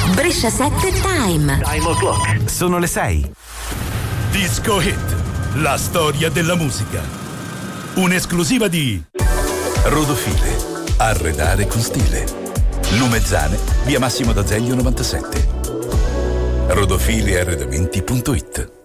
Brescia 7 Time. Time o'clock. Sono le 6. Disco Hit, la storia della musica. Un'esclusiva di Rodofile, arredare con stile. Lumezzane, via Massimo d'Azeglio 97. Rodofiliarredamenti.it.